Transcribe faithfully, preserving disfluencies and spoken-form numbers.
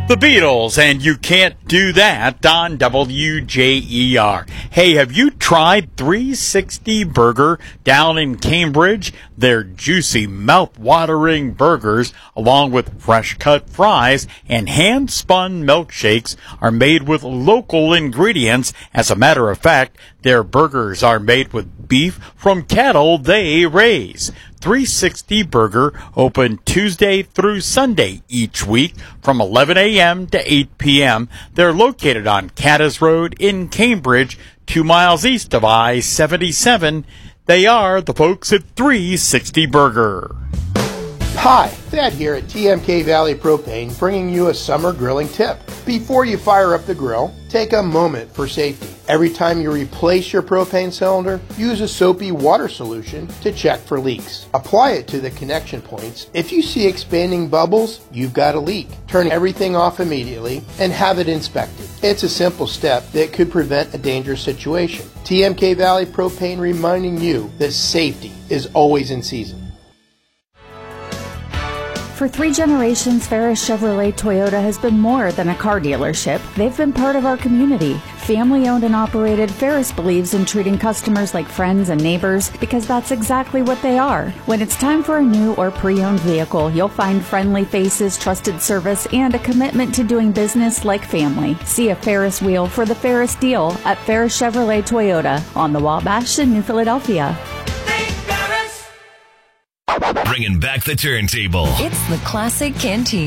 The Beatles, and you can't do that on W J E R. Hey, have you tried three sixty Burger down in Cambridge? Their juicy, mouth-watering burgers, along with fresh-cut fries and hand-spun milkshakes, are made with local ingredients. As a matter of fact, their burgers are made with beef from cattle they raise. three sixty Burger, open Tuesday through Sunday each week from eleven a.m. to eight p.m. They're located on Caddis Road in Cambridge, two miles east of I seventy-seven. They are the folks at three sixty Burger. Hi, Thad here at T M K Valley Propane, bringing you a summer grilling tip. Before you fire up the grill, take a moment for safety. Every time you replace your propane cylinder, use a soapy water solution to check for leaks. Apply it to the connection points. If you see expanding bubbles, you've got a leak. Turn everything off immediately and have it inspected. It's a simple step that could prevent a dangerous situation. T M K Valley Propane reminding you that safety is always in season. For three generations, Ferris Chevrolet Toyota has been more than a car dealership. They've been part of our community. Family-owned and operated, Ferris believes in treating customers like friends and neighbors because that's exactly what they are. When it's time for a new or pre-owned vehicle, you'll find friendly faces, trusted service, and a commitment to doing business like family. See a Ferris wheel for the Ferris deal at Ferris Chevrolet Toyota on the Wabash in New Philadelphia. Bringing back the turntable. It's the Classic Canteen.